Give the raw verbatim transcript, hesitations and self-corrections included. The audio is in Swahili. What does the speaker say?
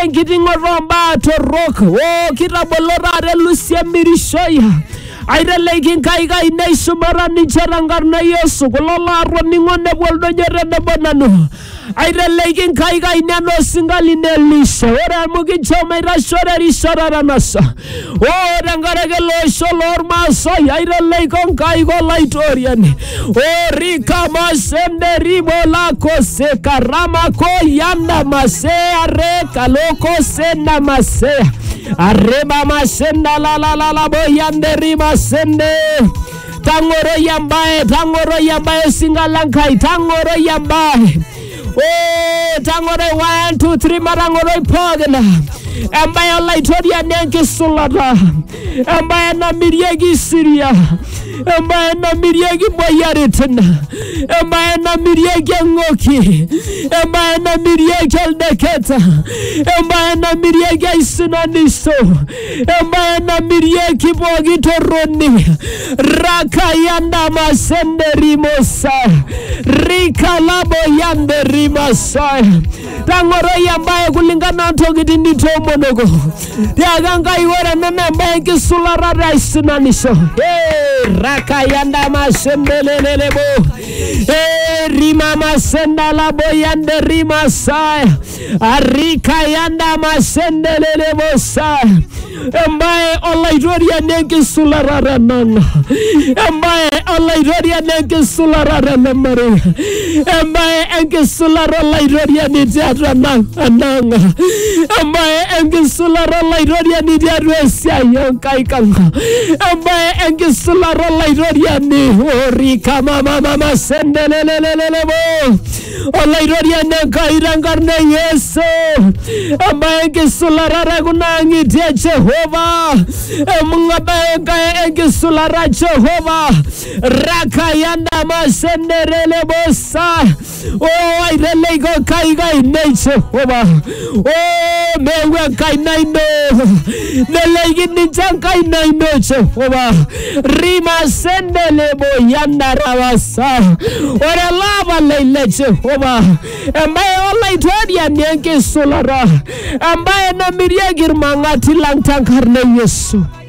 Yen kiting oromba to rock. Oh kitabolora Lucia Mirishoya. Aire leikin kai kai nei sumara ni charangar na Yesu kolola roningo ne boldo nyere ne bonano. Aire leikin kai kai nano singali ne lise. Ora mugi choma ira shora ri shora ranasa. Ora ngare ke lo sholor masa. Aire leikon kai go laitorian. O rika masende ribola ko se karama ko yanda mase are kaloko senda mase. Arreba masenda la la la la boyande rima sende. Tangoro yambae, tangoro yambae singalankai, tangoro yambae. Oh, tangoro one, two, three marangoro pogana. Ambaye laitoria nenke solada. Ambaye na miriegi Syria. Ambaye na miriegi boyaritana. Ambaye na miriegi ngoki. Ambaye na miriegi aldeketa. Ambaye na miriegi sinaniso. Ambaye na miriegi bogi toroni. Raka yanda masende rimosa. Rika labo yande rimasa. Tangoro yambaye kulingana togiti nito monogo. Tiaganga iwara nana ambaye kisulara raisinanisho. Hey, raka yanda masembelelebo. Hey, rima masenda labo yande rima saya. Arika yanda masendelelebo saya. Ambaye olaidoria nenke sulara ranana. Ambaye olaidoria nenke sulara ranamare. Ambaye enke sulara olaidoria nidiadra nanga. Ambaye enke sulara olaidoria nidiadra siya yonkai kanga. Ambaye enke sulara olaidoria ni orika mama mama sendelelelelebo. Olaidoria nenka irangarne Yesu. Ambaye enke sulara ragunangi dia Jehovah. Mungabaye enke sulara Jehovah. Raka yanda masenderele bosa. Oh, I relay go kai kai nature. Oh, mewe kai naino. Nelegi ninjan kai naino Jehovah. Rima sendele bo yanda rawasa. Ora lava lele Jehovah. Ambaye olai todia nenke solara. Ambaye na miriagir mangati lang tangkarne Yesu.